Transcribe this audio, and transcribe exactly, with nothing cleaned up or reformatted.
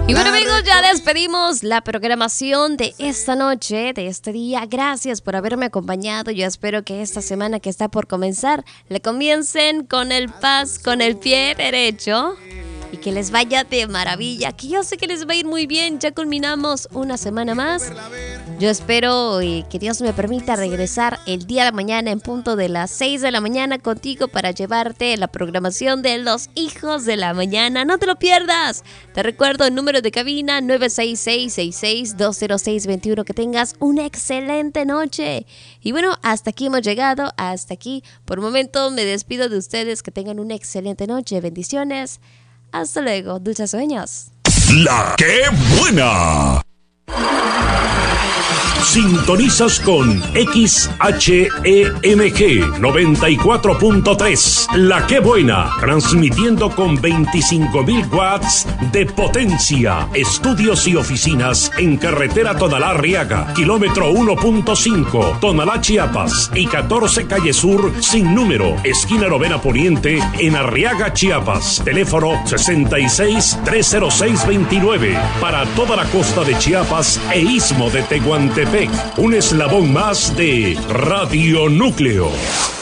Y bueno, amigos, ya despedimos la programación de esta noche, de este día. Gracias por haberme acompañado. Yo espero que esta semana que está por comenzar le comiencen con el paz, con el pie derecho. Y que les vaya de maravilla, que yo sé que les va a ir muy bien. Ya culminamos una semana más. Yo espero eh, que Dios me permita regresar el día de mañana en punto de las seis de la mañana contigo para llevarte la programación de Los Hijos de la Mañana. No te lo pierdas. Te recuerdo el número de cabina nueve seis seis, seis seis dos cero seis dos uno. Que tengas una excelente noche. Y bueno, hasta aquí hemos llegado. Hasta aquí. Por un momento me despido de ustedes. Que tengan una excelente noche. Bendiciones. Hasta luego, dulces sueños. La que buena. Sintonizas con X H E M G noventa y cuatro punto tres. La que buena, transmitiendo con veinticinco mil watts de potencia. Estudios y oficinas en carretera Tonalá-Arriaga, kilómetro uno punto cinco, Tonalá, Chiapas, y catorce calle Sur sin número, esquina Novena Poniente en Arriaga, Chiapas. Teléfono sesenta y seis, trescientos seis veintinueve. Para toda la costa de Chiapas e istmo de Tehuantepec. Un eslabón más de Radio Núcleo.